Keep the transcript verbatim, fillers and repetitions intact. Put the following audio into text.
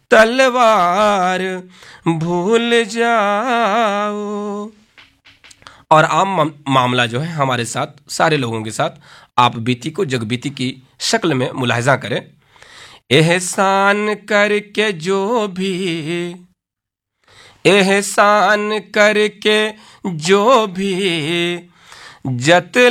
तलवार भूल जाओ। और आम मामला जो है हमारे साथ, सारे लोगों के साथ, आप बीती को जगबीती की शक्ल में मुलाहिजा करें। एहसान करके जो भी, एहसान करके जो भी जत